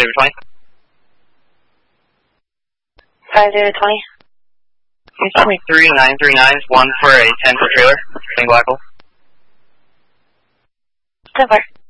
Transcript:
5020. 5020. 23939 is 1 for a 10 for trailer. Same black hole. 10-4.